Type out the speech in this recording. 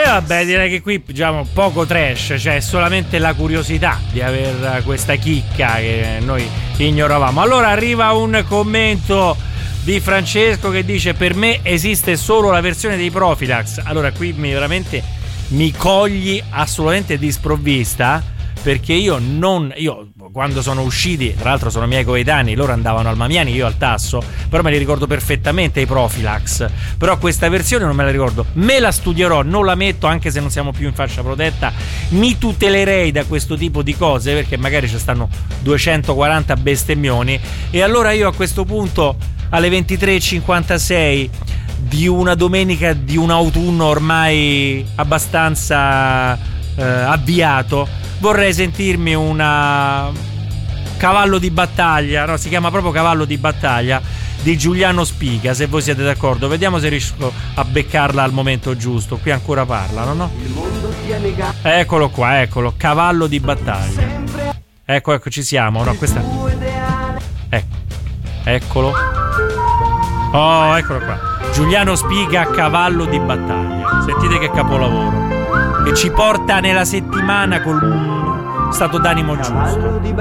vabbè, direi che qui diciamo poco trash, cioè solamente la curiosità di aver questa chicca che noi ignoravamo. Allora arriva un commento di Francesco che dice: per me esiste solo la versione dei Profilax. Allora qui veramente mi cogli assolutamente di sprovvista, perché io quando sono usciti, tra l'altro sono miei coetanei, loro andavano al Mamiani, io al Tasso, però me li ricordo perfettamente i Profilax, però questa versione non me la ricordo, me la studierò, non la metto, anche se non siamo più in fascia protetta, mi tutelerei da questo tipo di cose, perché magari ci stanno 240 bestemmioni, e allora io a questo punto alle 23:56 di una domenica di un autunno ormai abbastanza avviato, vorrei sentirmi una Cavallo di battaglia, no, si chiama proprio Cavallo di battaglia, di Giuliano Spiga, se voi siete d'accordo. Vediamo se riesco a beccarla al momento giusto. Qui ancora parlano, no? Eccolo qua, eccolo, Cavallo di battaglia. Ecco, ci siamo, no? Questa. Eccolo. Oh, eccolo qua. Giuliano Spiga, Cavallo di battaglia. Sentite che capolavoro. Che ci porta nella settimana col stato d'animo giusto.